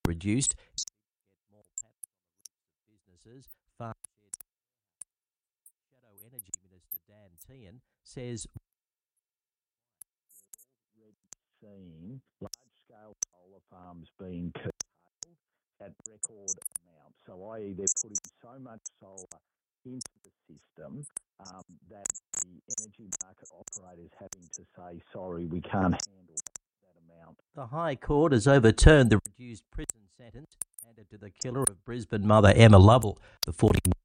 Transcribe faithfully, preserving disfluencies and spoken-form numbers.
reduced. Get more taps on the roofs of businesses. Farm Shadow Energy Minister Dan Tehan says we're already seeing large-scale solar farms being curtailed at record amounts. So, that is, they're putting so much solar into the system um, that the energy market operators having to say, sorry, we can't handle that, that amount. The High Court has overturned the reduced prison sentence handed to the killer of Brisbane mother Emma Lovell. The forty